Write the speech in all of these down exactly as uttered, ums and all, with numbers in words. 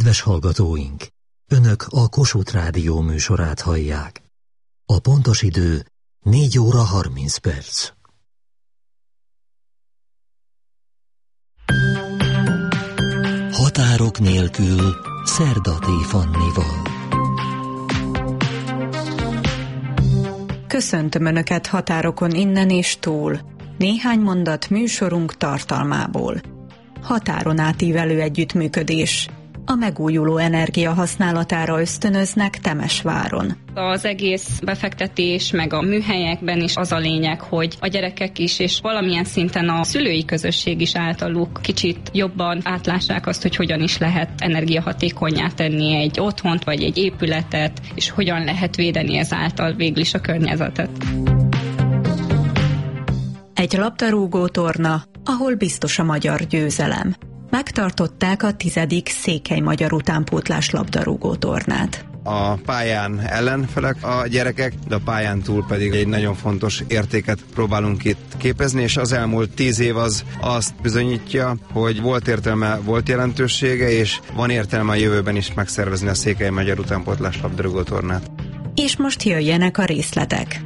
Kedves hallgatóink! Önök a Kossuth Rádió műsorát hallják. A pontos idő négy óra harminc perc. Határok nélkül Szerdaté Fannival. Köszöntöm Önöket határokon innen és túl. Néhány mondat műsorunk tartalmából. Határon átívelő együttműködés. A megújuló energia használatára ösztönöznek Temesváron. Az egész befektetés, meg a műhelyekben is az a lényeg, hogy a gyerekek is, és valamilyen szinten a szülői közösség is általuk kicsit jobban átlássák azt, hogy hogyan is lehet energiahatékonnyá tenni egy otthont, vagy egy épületet, és hogyan lehet védeni ezáltal végül is a környezetet. Egy labdarúgó torna, ahol biztos a magyar győzelem. Megtartották a tizedik Székely magyar utánpótlás labdarúgó tornát. A pályán ellenfelek a gyerekek, de a pályán túl pedig egy nagyon fontos értéket próbálunk itt képezni, és az elmúlt tíz év az azt bizonyítja, hogy volt értelme, volt jelentősége, és van értelme a jövőben is megszervezni a Székely magyar utánpótlás labdarúgó tornát. És most jöjjenek a részletek.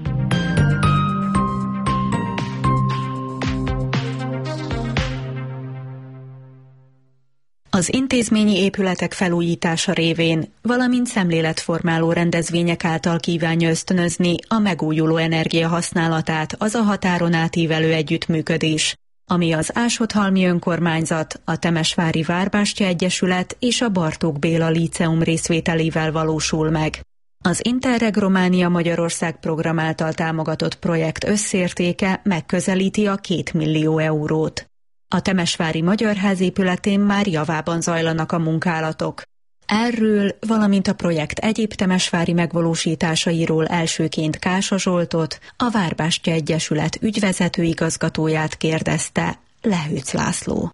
Az intézményi épületek felújítása révén, valamint szemléletformáló rendezvények által kívánja ösztönözni a megújuló energia használatát az a határon átívelő együttműködés, ami az Ásotthalmi önkormányzat, a Temesvári Várbástya Egyesület és a Bartók Béla Líceum részvételével valósul meg. Az Interreg Románia Magyarország program által támogatott projekt összértéke megközelíti a két millió eurót. A Temesvári Magyarház épületén már javában zajlanak a munkálatok. Erről, valamint a projekt egyéb temesvári megvalósításairól elsőként Kása Zsoltot, a Várbástya Egyesület ügyvezető igazgatóját kérdezte Lehőc László.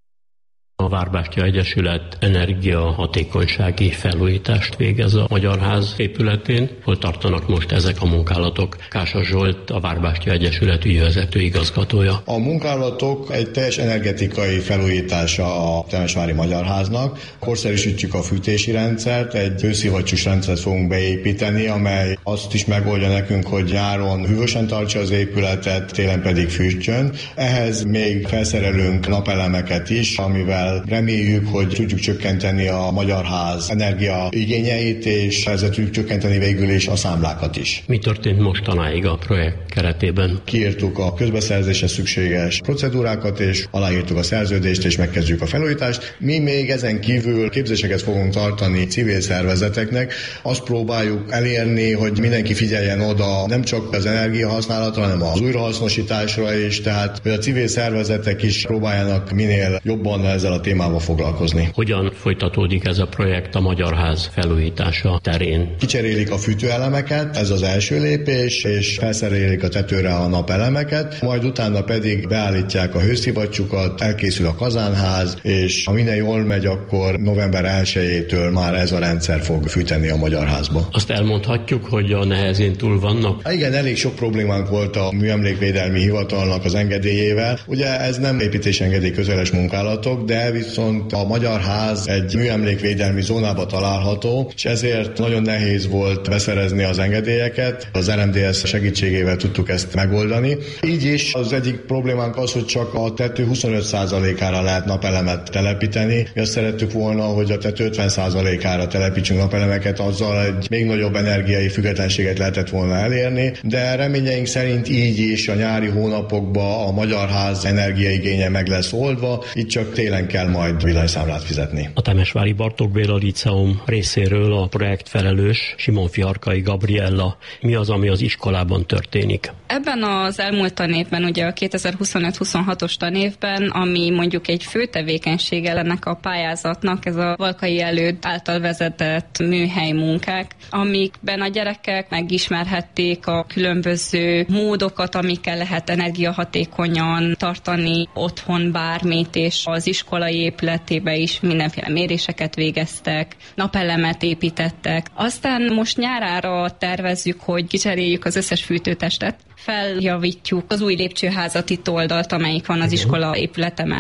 A Várbástya Egyesület energiahatékonysági felújítást végez a Magyarház épületén. Hol tartanak most ezek a munkálatok? Kása Zsolt, a Várbástya Egyesület ügyvezető igazgatója. A munkálatok egy teljes energetikai felújítása a Temesvári Magyarháznak. Korszerűsítjük a fűtési rendszert, egy hőszivattyús rendszert fogunk beépíteni, amely azt is megoldja nekünk, hogy nyáron hűvösen tartsa az épületet, télen pedig fűtsön. Ehhez még felszerelünk napelemeket is, amivel reméljük, hogy tudjuk csökkenteni a Magyarház energia igényeit, és ezzel tudjuk csökkenteni végül is a számlákat is. Mi történt mostanáig a projekt keretében? Kiírtuk a közbeszerzéshez szükséges procedúrákat, és aláírtuk a szerződést, és megkezdjük a felújítást. Mi még ezen kívül képzéseket fogunk tartani civil szervezeteknek. Azt próbáljuk elérni, hogy mindenki figyeljen oda nem csak az energiahasználatra, hanem az újrahasznosításra is, tehát hogy a civil szervezetek is próbáljanak minél jobban ezzel a témával foglalkozni. Hogyan folytatódik ez a projekt a Magyarház felújítása terén? Kicserélik a fűtőelemeket, ez az első lépés, és felszerelik a tetőre a napelemeket, majd utána pedig beállítják a hőszivattyúkat, elkészül a kazánház, és ha minden jól megy, akkor november elsejétől már ez a rendszer fog fűteni a Magyarházba. Azt elmondhatjuk, hogy a nehezén túl vannak? Há, igen, elég sok problémánk volt a Műemlékvédelmi Hivatalnak az engedélyével. Ugye ez nem építésengedély közeles munkálatok, de viszont a Magyarház egy műemlékvédelmi zónába található, és ezért nagyon nehéz volt beszerezni az engedélyeket. Az er em dé es segítségével tudtuk ezt megoldani. Így is az egyik problémánk az, hogy csak a tető huszonöt százalékára lehet napelemet telepíteni. Mi azt szerettük volna, hogy a tető ötven százalékára telepítsünk napelemeket, azzal egy még nagyobb energiai függetlenséget lehetett volna elérni, de reményeink szerint így is a nyári hónapokban a Magyarház energiaigénye meg lesz oldva, itt csak télen kell majd villanyszámlát fizetni. A Temesvári Bartók Béla Líceum részéről a projekt felelős Simon Fiarkai Gabriella. Mi az, ami az iskolában történik? Ebben az elmúlt tanévben, ugye a kétezer-huszonöt huszonhatos tanévben, ami mondjuk egy fő tevékenysége ennek a pályázatnak, ez a Valkai Előd által vezetett műhely munkák, amikben a gyerekek megismerhették a különböző módokat, amikkel lehet energiahatékonyan tartani otthon bármit, és az iskolai épületébe is mindenféle méréseket végeztek, napelemet építettek. Aztán most nyárára tervezzük, hogy kicseréljük az összes fűtőtestet, feljavítjuk az új lépcsőházat itt oldalt, amelyik van az iskola épülete mellett,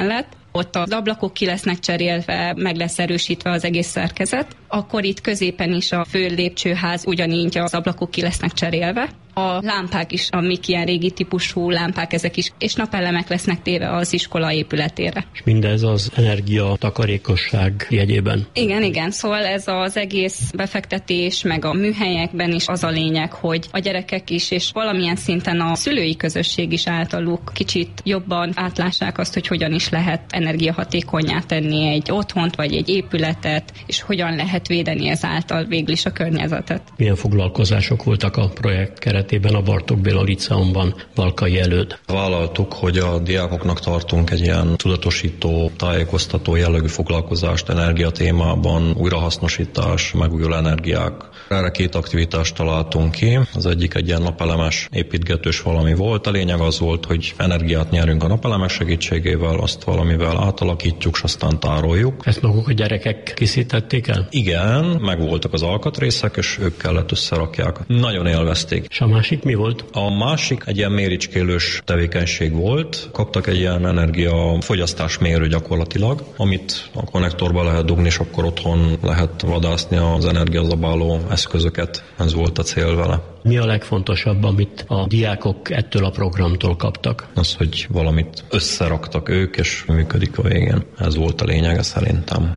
ott az ablakok ki lesznek cserélve, meg lesz erősítve az egész szerkezet. Akkor itt középen is a fő lépcsőház ugyanígy az ablakok ki lesznek cserélve. A lámpák is, amik ilyen régi típusú lámpák, ezek is, és napelemek lesznek téve az iskola épületére. És mindez az energia takarékosság jegyében. Igen, igen, szóval ez az egész befektetés, meg a műhelyekben is az a lényeg, hogy a gyerekek is, és valamilyen szinten a szülői közösség is általuk kicsit jobban átlássák azt, hogy hogyan is lehet energiahatékonnyá tenni egy otthont, vagy egy épületet, és hogyan lehet védeni ezáltal végül is a környezetet. Milyen foglalkozások voltak a projekt keretében a Bartók Béla Liceumban Valkai előtt? Vállaltuk, hogy a diákoknak tartunk egy ilyen tudatosító, tájékoztató jellegű foglalkozást energia témában, újrahasznosítás, megújuló energiák. Erre két aktivitást találtunk ki. Az egyik egy ilyen napelemes építgetős valami volt. A lényeg az volt, hogy energiát nyerünk a napelemek segítségével, azt valamivel átalakítjuk, és aztán tároljuk. Ezt maguk a gyerekek készítették el? Igen, megvoltak az alkatrészek, és ők kellett összerakják. Nagyon élvezték. És a másik mi volt? A másik egy ilyen méricskélős tevékenység volt. Kaptak egy ilyen energiafogyasztásmérő gyakorlatilag, amit a konnektorba lehet dugni, és akkor otthon lehet vadászni az energiazabáló eszközöket. Ez volt a cél vele. Mi a legfontosabb, amit a diákok ettől a programtól kaptak? Az, hogy valamit összeraktak ők, és működik a végén. Ez volt a lényege szerintem.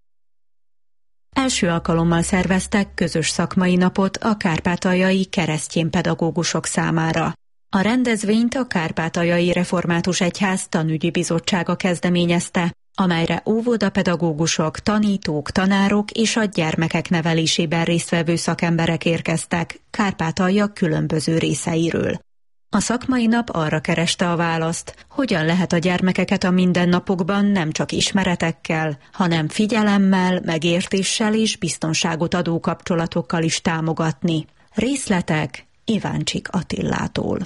Első alkalommal szerveztek közös szakmai napot a kárpátaljai keresztény pedagógusok számára. A rendezvényt a Kárpátaljai Református Egyház Tanügyi Bizottsága kezdeményezte, amelyre óvodapedagógusok, tanítók, tanárok és a gyermekek nevelésében résztvevő szakemberek érkeztek Kárpátalja különböző részeiről. A szakmai nap arra kereste a választ, hogyan lehet a gyermekeket a mindennapokban nem csak ismeretekkel, hanem figyelemmel, megértéssel és biztonságot adó kapcsolatokkal is támogatni. Részletek Iváncsik Attillától.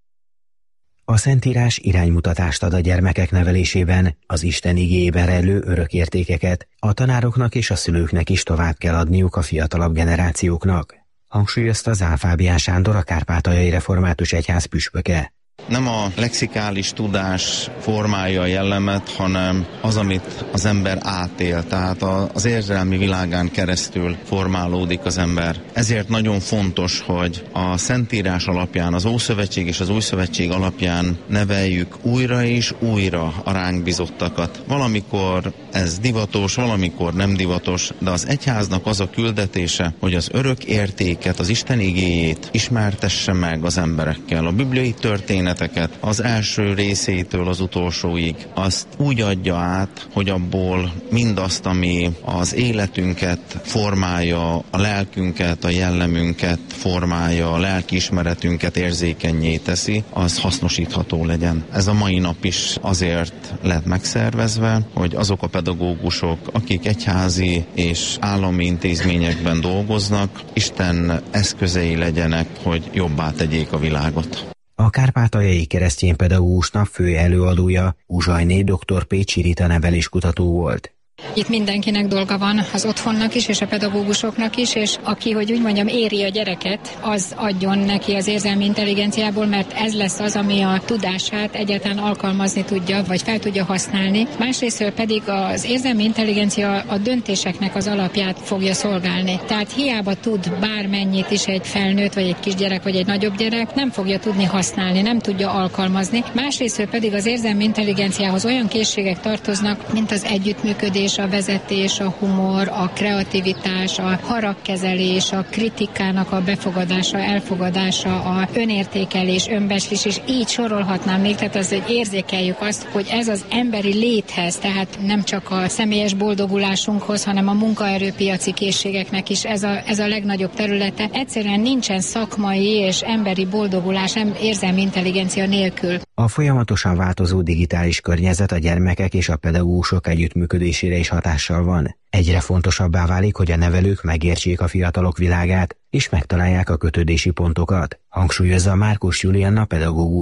A Szentírás iránymutatást ad a gyermekek nevelésében, az Isten igéjében rejlő örök értékeket a tanároknak és a szülőknek is tovább kell adniuk a fiatalabb generációknak, hangsúlyozta Zál Fábián Sándor, a Kárpátaljai Református Egyház püspöke. Nem a lexikális tudás formálja a jellemet, hanem az, amit az ember átél, tehát az érzelmi világán keresztül formálódik az ember. Ezért nagyon fontos, hogy a Szentírás alapján, az Ószövetség és az Újszövetség alapján neveljük újra és újra a ránk bizottakat. Valamikor ez divatos, valamikor nem divatos, de az egyháznak az a küldetése, hogy az örök értéket, az Isten igéjét ismertesse meg az emberekkel. A bibliai történet az első részétől az utolsóig, azt úgy adja át, hogy abból mindazt, ami az életünket formálja, a lelkünket, a jellemünket formálja, a lelkiismeretünket érzékennyé teszi, az hasznosítható legyen. Ez a mai nap is azért lett megszervezve, hogy azok a pedagógusok, akik egyházi és állami intézményekben dolgoznak, Isten eszközei legyenek, hogy jobbá tegyék a világot. A Kárpátaljai Keresztény Pedagógus Nap fő előadója Uzsajné dr. Pécsi Rita neveléskutató volt. Itt mindenkinek dolga van, az otthonnak is, és a pedagógusoknak is, és aki, hogy úgy mondjam, éri a gyereket, az adjon neki az érzelmi intelligenciából, mert ez lesz az, ami a tudását egyáltalán alkalmazni tudja, vagy fel tudja használni. Másrésztől pedig az érzelmi intelligencia a döntéseknek az alapját fogja szolgálni. Tehát hiába tud bármennyit is egy felnőtt, vagy egy kisgyerek, vagy egy nagyobb gyerek, nem fogja tudni használni, nem tudja alkalmazni. Másrésztől pedig az érzelmi intelligenciához olyan készségek tartoznak, mint az együttműködés, a vezetés, a humor, a kreativitás, a haragkezelés, a kritikának a befogadása, elfogadása, a önértékelés, önbecsülés, és így sorolhatnám még, tehát az, hogy érzékeljük azt, hogy ez az emberi léthez, tehát nem csak a személyes boldogulásunkhoz, hanem a munkaerőpiaci készségeknek is ez a, ez a legnagyobb területe. Egyszerűen nincsen szakmai és emberi boldogulás, nem érzelmi intelligencia nélkül. A folyamatosan változó digitális környezet a gyermekek és a pedagógusok együttműködésére is hatással van. Egyre fontosabbá válik, hogy a nevelők megértsék a fiatalok világát, és megtalálják a kötődési pontokat, hangsúlyozza Márkus Julianna pedagógus.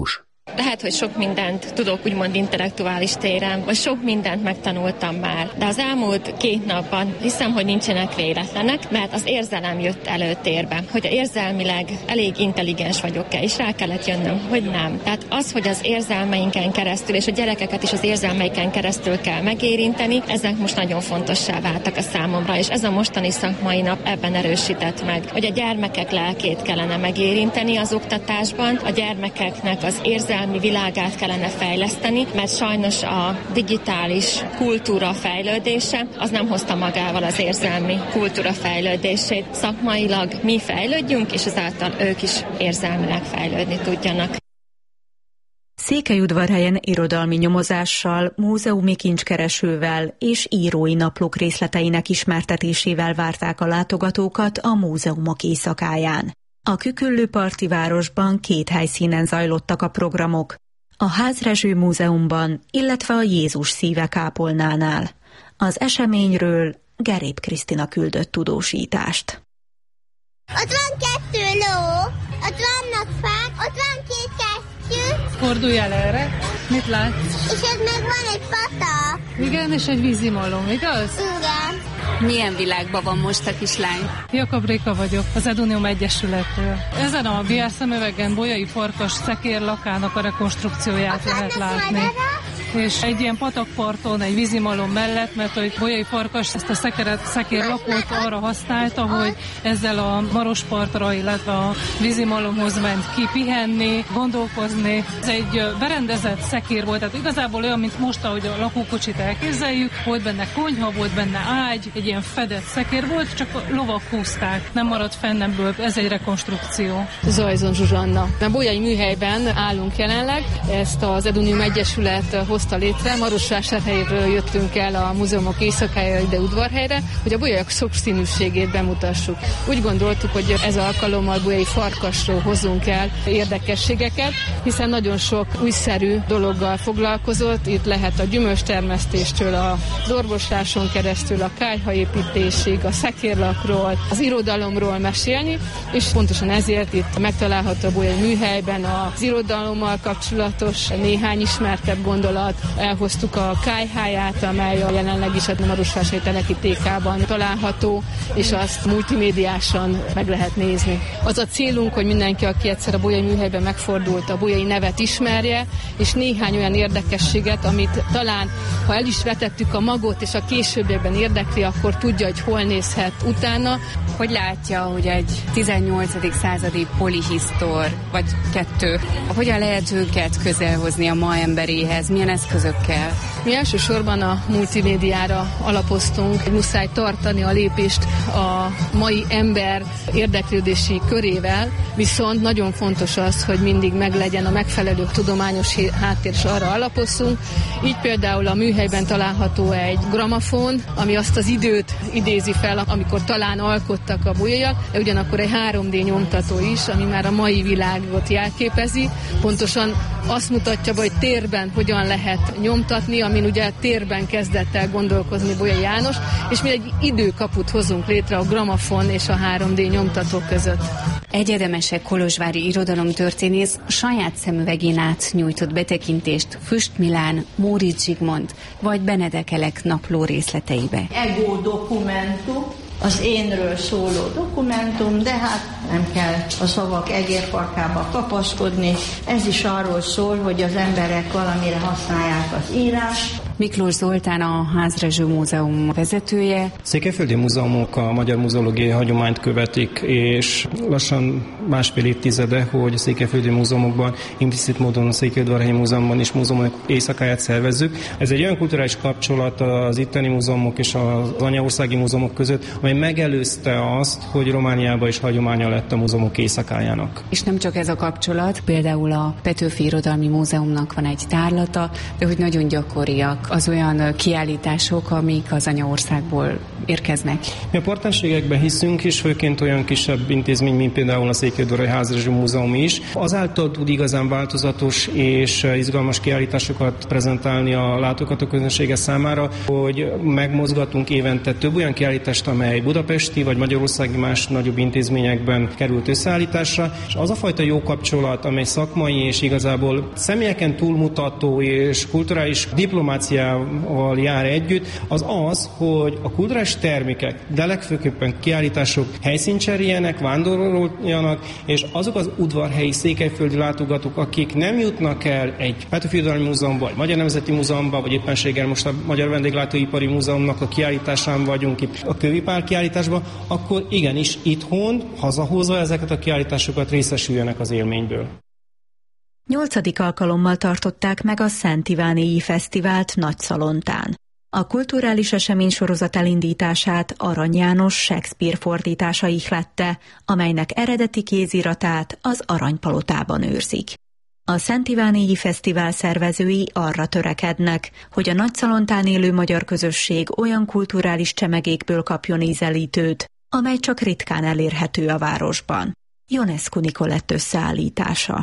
Lehet, hogy sok mindent tudok úgymond intellektuális téren, vagy sok mindent megtanultam már, de az elmúlt két napban hiszem, hogy nincsenek véletlenek, mert az érzelem jött előtérbe, hogy érzelmileg elég intelligens vagyok-e, és rá kellett jönnöm, hogy nem. Tehát az, hogy az érzelmeinken keresztül, és a gyerekeket is az érzelmeiken keresztül kell megérinteni, ezek most nagyon fontossá váltak a számomra, és ez a mostani szakmai nap ebben erősített meg, hogy a gyermekek lelkét kellene megérinteni az oktatásban, a gyermekeknek az érzelmi világát kellene fejleszteni, mert sajnos a digitális kultúra fejlődése az nem hozta magával az érzelmi kultúra fejlődését. Szakmailag mi fejlődjünk, és ezáltal ők is érzelmileg fejlődni tudjanak. Székelyudvarhelyen irodalmi nyomozással, múzeumi kincskeresővel és írói naplók részleteinek ismertetésével várták a látogatókat a múzeumok éjszakáján. A Küküllő-parti városban két helyszínen zajlottak a programok, a Házrezső Múzeumban, illetve a Jézus szíve kápolnánál. Az eseményről Gerép Krisztina küldött tudósítást. Ott van kettő ló, ott vannak fák, ott van két kesztyű. Fordulj el erre, mit látsz? És ez meg van egy patak. Igen, és egy vízimalom, igaz? Igen. Milyen világban van most a kislány? Jakab Réka vagyok, az Edunium Egyesületről. Ezen a bé er szemüvegen Bolyai Farkas szekérlakának a rekonstrukcióját lehet látni. És egy ilyen patakparton, egy vízimalom mellett, mert hogy Bolyai Farkas ezt a szekeret, szekérlapot arra használta, hogy ezzel a Marospartra, illetve a vízimalomhoz ment ki pihenni, gondolkozni. Ez egy berendezett szekér volt, tehát igazából olyan, mint most, ahogy a lakókocsit elképzeljük, volt benne konyha, volt benne ágy, egy ilyen fedett szekér volt, csak a lovak húzták, nem maradt fenn ebből, ez egy rekonstrukció. Zajzon Zsuzsanna. A Bolyai műhelyben állunk jelenleg, ezt az Edunium Egyesület hozta létre. Marosvásárhelyről jöttünk el a múzeumok éjszakájára ide Udvarhelyre, hogy a bolyaiak sokszínűségét bemutassuk. Úgy gondoltuk, hogy ez alkalommal Bolyai Farkasról hozunk el érdekességeket, hiszen nagyon sok újszerű dologgal foglalkozott. Itt lehet a gyümölcstermesztéstől, a dorvosláson keresztül, a kályhaépítésig, a szekérlakról, az irodalomról mesélni, és pontosan ezért itt megtalálható a Bolyai műhelyben az irodalommal kapcsolatos néhány ismertebb gondolat. Elhoztuk a kályháját, amely a jelenleg is a Marosvásárhelyi Teleki té ká-ban található, és azt multimédiásan meg lehet nézni. Az a célunk, hogy mindenki, aki egyszer a Bolyai műhelyben megfordult, a bolyai nevet ismerje, és néhány olyan érdekességet, amit talán, ha el is vetettük a magot, és a későbbiekben érdekli, akkor tudja, hogy hol nézhet utána. Hogy látja, hogy egy tizennyolcadik századi polihisztor, vagy kettő, hogyan lehet őket közelhozni a ma emberéhez, milyen eszközökkel? Mi elsősorban a multimédiára alapoztunk, muszáj tartani a lépést a mai ember érdeklődési körével, viszont nagyon fontos az, hogy mindig meglegyen a megfelelő tudományos háttér, és arra alapozzunk. Így például a műhelyben található egy gramafon, ami azt az időt idézi fel, amikor talán alkottak a bolyaiak, de ugyanakkor egy három dé nyomtató is, ami már a mai világot jelképezi. Pontosan azt mutatja, hogy térben hogyan lehet nyomtatni, amin ugye térben kezdett el gondolkozni Bolyai János, és mi egy időkaput hozunk létre a gramafon és a három dé nyomtató között. Egyedemese kolozsvári irodalomtörténész saját szemüvegén át nyújtott betekintést Füst Milán, Móricz Zsigmond vagy Benedek Elek napló részleteibe. Ego dokumentum, az énről szóló dokumentum, de hát nem kell a szavak egérfarkába kapaszkodni. Ez is arról szól, hogy az emberek valamire használják az írást. Miklós Zoltán a Házrezső Múzeum vezetője. Székelyföldi múzeumok a magyar muzeológiai hagyományt követik, és lassan másfél évtizede, hogy a székelyföldi múzeumokban, implicit módon a Székelyudvarhelyi Múzeumban is múzeumok éjszakáját szervezzük. Ez egy olyan kulturális kapcsolat az itteni múzeumok és az anyaországi múzeumok között, amely megelőzte azt, hogy Romániában is hagyománya lett a múzeumok éjszakájának. És nem csak ez a kapcsolat, például a Petőfi Irodalmi Múzeumnak van egy tárlata, de hogy nagyon gyakoriak az olyan kiállítások, amik az anyaországból érkeznek? Mi a partnerségekben hiszünk, és főként olyan kisebb intézmény, mint például a Székelyudvarhelyi Házirászati Múzeum is. Azáltal tud igazán változatos és izgalmas kiállításokat prezentálni a látogató közönsége számára, hogy megmozgatunk évente több olyan kiállítást, amely budapesti vagy magyarországi más nagyobb intézményekben került összeállításra, és az a fajta jó kapcsolat, amely szakmai és igazából személyeken túlmutató és kulturális diplomáciával jár együtt, az az, hogy a kulturális termékek, de legfőképpen kiállítások helyszínt cseréljenek, vándoroljanak, és azok az udvarhelyi székelyföldi látogatók, akik nem jutnak el egy Petőfi Irodalmi Múzeumba, vagy Magyar Nemzeti Múzeumba, vagy éppenséggel most a Magyar Vendéglátóipari Múzeumnak a kiállításán vagyunk itt a Kővipál kiállításban, akkor igenis itthon, hazahozva ezeket a kiállításokat részesüljenek az élményből. Nyolcadik alkalommal tartották meg a Szent Ivánélyi Fesztivált Nagyszalontán. A kulturális eseménysorozat elindítását Arany János Shakespeare fordítása ihlette, amelynek eredeti kéziratát az Aranypalotában őrzik. A Szent Ivánélyi Fesztivál szervezői arra törekednek, hogy a Nagyszalontán élő magyar közösség olyan kulturális csemegékből kapjon ízelítőt, amely csak ritkán elérhető a városban. Ionescu Nikolett összeállítása.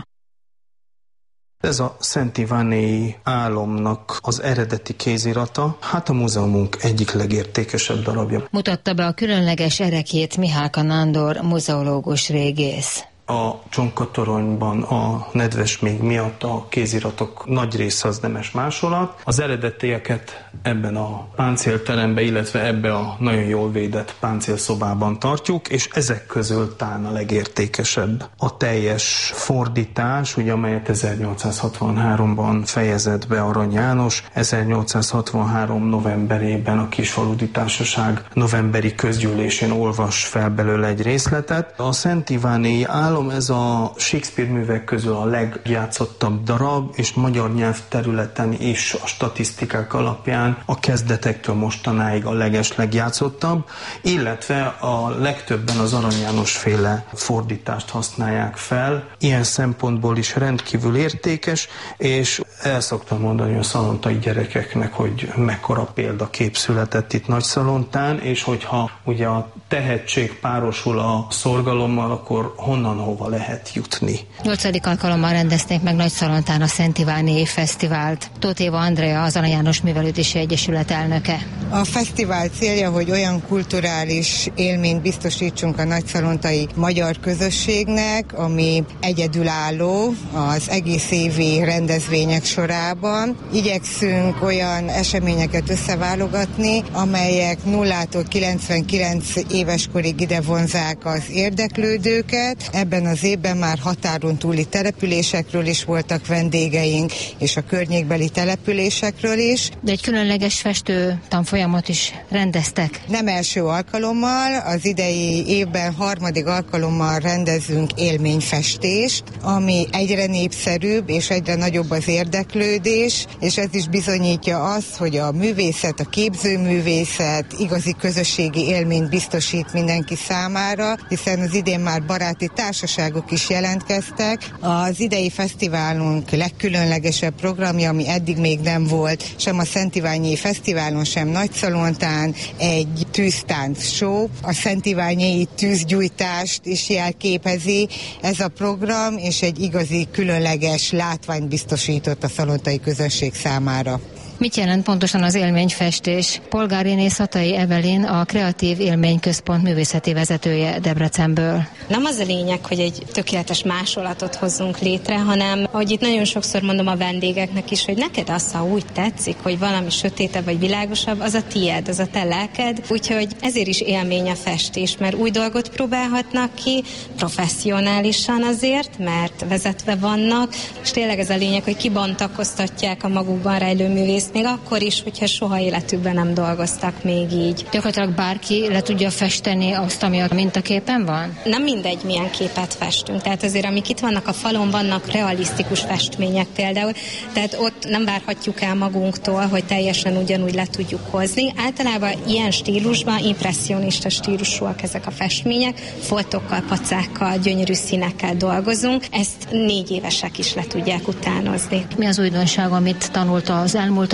Ez a Szent Ivánélyi álomnak az eredeti kézirata, hát a múzeumunk egyik legértékesebb darabja. Mutatta be a különleges erekét Mihálka Nándor, muzeológus régész. A csonkatoronyban a nedves még miatt a kéziratok nagy része az nemes másolat. Az eredetieket ebben a páncélteremben, illetve ebbe a nagyon jól védett páncélszobában tartjuk, és ezek közül talán a legértékesebb a teljes fordítás, ugye, amelyet ezernyolcszázhatvanháromban fejezett be Arany János. ezernyolcszázhatvanhárom novemberében a Kisfaludy Társaság novemberi közgyűlésén olvas fel belőle egy részletet. A Szent Ivánélyi álom, ez a Shakespeare művek közül a legjátszottabb darab, és magyar nyelv területen is a statisztikák alapján a kezdetektől mostanáig a legeslegjátszottabb, illetve a legtöbben az Arany János féle fordítást használják fel. Ilyen szempontból is rendkívül értékes, és el szoktam mondani a szalontai gyerekeknek, hogy mekkora példakép született itt Nagyszalontán, és hogyha ugye a tehetség párosul a szorgalommal, akkor honnan hova lehet jutni. Nyolcadik alkalommal rendezték meg Nagyszalontán a Szent Ivánélyi Fesztivált. Tóth Éva Andrea, az Arany János Művelődési Egyesület elnöke. A fesztivál célja, hogy olyan kulturális élményt biztosítsunk a nagyszalontai magyar közösségnek, ami egyedülálló az egész évi rendezvények sorában. Igyekszünk olyan eseményeket összeválogatni, amelyek nullától kilencvenkilenc éves korig ide vonzák az érdeklődőket. Ebben az évben már határon túli településekről is voltak vendégeink, és a környékbeli településekről is. De egy különleges festő tanfolyamot is rendeztek. Nem első alkalommal, az idei évben harmadik alkalommal rendezünk élményfestést, ami egyre népszerűbb és egyre nagyobb az érdeklődés, és ez is bizonyítja azt, hogy a művészet, a képzőművészet igazi közösségi élményt biztosít mindenki számára, hiszen az idén már baráti társaságok is jelentkeztek. Az idei fesztiválunk legkülönlegesebb programja, ami eddig még nem volt, sem a Szent Ivánélyi Fesztiválon, sem Nagyszalontán, egy tűztánc show. A Szent Ivánélyi tűzgyújtást is jelképezi ez a program, és egy igazi különleges látványt biztosított a szalontai közönség számára. Mit jelent pontosan az élményfestés? Polgáriné Szatai Evelin, a Kreatív Élményközpont művészeti vezetője Debrecenből. Nem az a lényeg, hogy egy tökéletes másolatot hozzunk létre, hanem, ahogy itt nagyon sokszor mondom a vendégeknek is, hogy neked az, ha úgy tetszik, hogy valami sötétebb vagy világosabb, az a tied, az a te lelked. Úgyhogy ezért is élmény a festés, mert új dolgot próbálhatnak ki, professzionálisan azért, mert vezetve vannak, és tényleg ez a lényeg, hogy kibontakoztatják a magukban rejlő művész, még akkor is, hogyha soha életükben nem dolgoztak még így. Gyakorlatilag bárki le tudja festeni azt, ami a mintaképen van? Nem mindegy, milyen képet festünk. Tehát azért, amik itt vannak a falon, vannak realisztikus festmények például, tehát ott nem várhatjuk el magunktól, hogy teljesen ugyanúgy le tudjuk hozni. Általában ilyen stílusban, impresszionista stílusúak ezek a festmények, foltokkal, pacákkal, gyönyörű színekkel dolgozunk. Ezt négy évesek is le tudják utánozni. Mi az újdonság, amit tanulta az elmúlt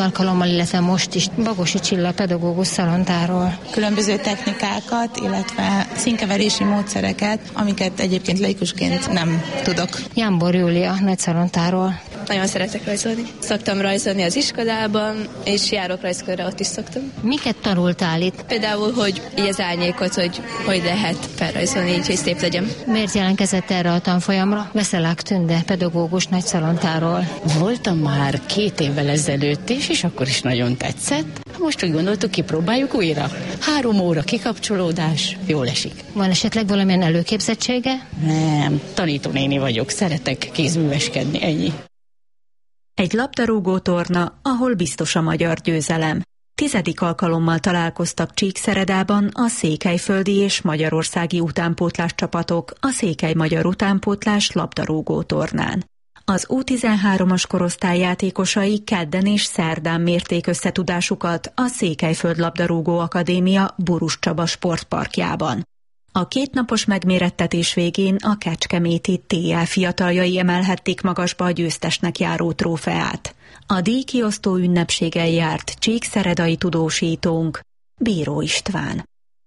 alkalommal, illetve most is Bagosi Csilla pedagógus szalontáról. Különböző technikákat, illetve színkeverési módszereket, amiket egyébként laikusként nem tudok. Jámbor Júlia nagyszalontáról. Nagyon szeretek rajzolni. Szoktam rajzolni az iskolában, és járok rajzkörre, ott is szoktam. Miket tanultál itt? Például, hogy így az árnyékot, hogy hogy lehet felrajzolni, így, hogy szép legyen. Miért jelentkezett erre a tanfolyamra? Veszelák Tünde, pedagógus nagyszalontáról. Voltam már két évvel ezelőtt is, és akkor is nagyon tetszett. Most úgy gondoltuk, kipróbáljuk újra. Három óra kikapcsolódás, jól esik. Van esetleg valamilyen előképzettsége? Nem, tanítónéni vagyok, szeretek kézműveskedni, ennyi. Egy labdarúgó torna, ahol biztos a magyar győzelem. Tizedik alkalommal találkoztak Csíkszeredában a székelyföldi és magyarországi utánpótlás csapatok a Székely Magyar Utánpótlás labdarúgó tornán. Az U tizenhármas korosztály játékosai kedden és szerdán mérték összetudásukat a Székelyföld Labdarúgó Akadémia Burus Csaba sportparkjában. A kétnapos megmérettetés végén a kecskeméti té el fiataljai emelhették magasba a győztesnek járó trófeát. A díjkiosztó ünnepségen járt csíkszeredai tudósítónk, Bíró István.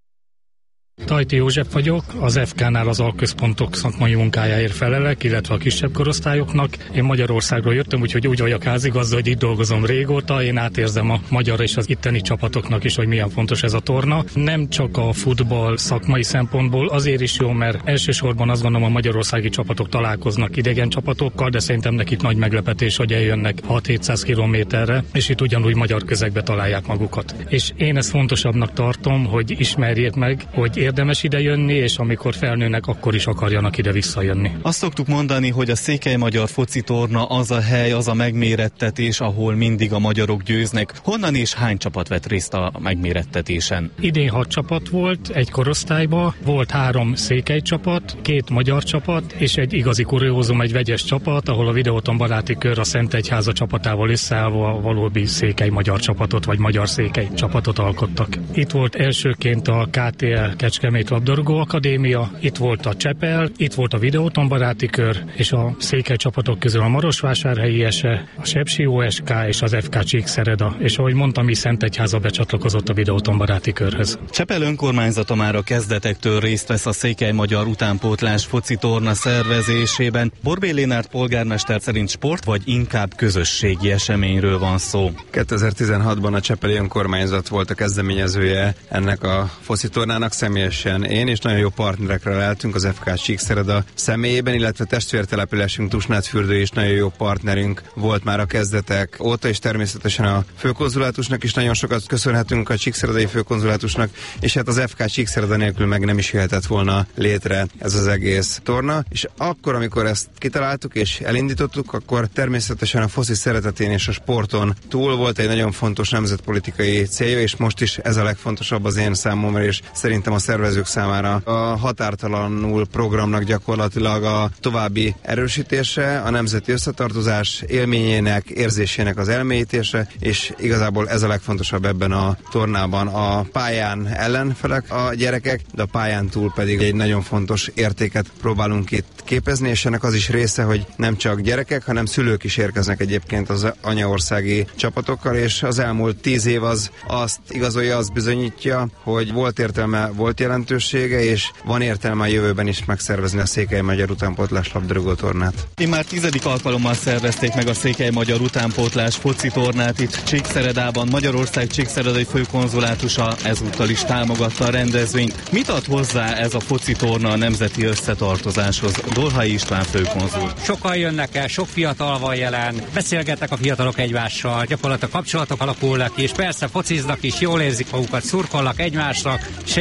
Tajti József vagyok, az ef ká-nál az alközpontok szakmai munkájáért felelek, illetve a kisebb korosztályoknak. Én Magyarországról jöttem, úgyhogy úgy vagyok házigazda, hogy itt dolgozom régóta. Én átérzem a magyar és az itteni csapatoknak is, hogy milyen fontos ez a torna. Nem csak a futball szakmai szempontból, azért is jó, mert elsősorban azt gondolom, a magyarországi csapatok találkoznak idegen csapatokkal, de szerintem nekik nagy meglepetés, hogy eljönnek hat-hétszáz kilométerre, és itt ugyanúgy magyar közegbe találják magukat. És én ezt fontosabbnak tartom, hogy ismerjék meg, hogy érdemes ide jönni, és amikor felnőnek, akkor is akarjanak ide visszajönni. Azt szoktuk mondani, hogy a Székely Magyar Foci Torna az a hely, az a megmérettetés, ahol mindig a magyarok győznek. Honnan és hány csapat vett részt a megmérettetésen? Idén hat csapat volt egy korosztályban, volt három székely csapat, két magyar csapat, és egy igazi kuriózum, egy vegyes csapat, ahol a Videóton baráti kör a Szentegyháza csapatával összeállva a valódi székely magyar csapatot, vagy magyar székely csapatot alkottak. Itt volt elsőként a ká té el Kecskemét Labdarúgó Akadémia, itt volt a Csepel, itt volt a Videóton baráti kör, és a székely csapatok közül a Marosvásárhelyi Ese, a Sepsi o es ká és az ef ká Csíkszereda, és ahogy mondtam, mi Szentegyháza becsatlakozott a Videóton baráti körhöz. Csepel önkormányzata már a kezdetektől részt vesz a Székely Magyar Utánpótlás foci torna szervezésében. Borbély Lénárt polgármester szerint sport vagy inkább közösségi eseményről van szó. kétezer-tizenhatban a csepeli önkormányzat volt a kezdeményezője ennek a foci tornának, személyesen én, és nagyon jó partnerekre leltünk az ef ká Csíkszereda személyében, illetve testvértelepülésünk Tusnádfürdő is nagyon jó partnerünk volt már a kezdetek óta, és természetesen a főkonzulátusnak is nagyon sokat köszönhetünk, a csíkszeredai főkonzulátusnak, és hát az ef ká Csíkszereda nélkül meg nem is jöhetett volna létre ez az egész torna, és akkor, amikor ezt kitaláltuk és elindítottuk, akkor természetesen a foci szeretetén és a sporton túl volt egy nagyon fontos nemzetpolitikai célja, és most is ez a legfontosabb az én számomra, és szerintem a szervezők számára a határtalanul programnak gyakorlatilag a további erősítése, a nemzeti összetartozás élményének, érzésének az elmélyítése, és igazából ez a legfontosabb ebben a tornában. A pályán ellenfelek a gyerekek, de a pályán túl pedig egy nagyon fontos értéket próbálunk itt képezni, és ennek az is része, hogy nem csak gyerekek, hanem szülők is érkeznek egyébként az anyaországi csapatokkal, és az elmúlt tíz év az azt igazolja, azt bizonyítja, hogy volt értelme, volt jelentősége, és van értelme a jövőben is megszervezni a Székely Magyar Utánpótlás labdarúgó tornát. Én már tizedik alkalommal szervezték meg a Székely Magyar Utánpótlás foci tornát itt Csíkszeredában. Magyarország csíkszeredai főkonzulátusa ezúttal is támogatta a rendezvényt. Mit ad hozzá ez a foci torna a nemzeti összetartozáshoz? Dolhai István főkonzul. Sokan jönnek el, sok fiatal van jelen, beszélgetnek a fiatalok egymással, gyakorlatilag kapcsolatok alakulnak ki, és persze fociznak is, jól érzik magukat, szurkolnak egymásnak,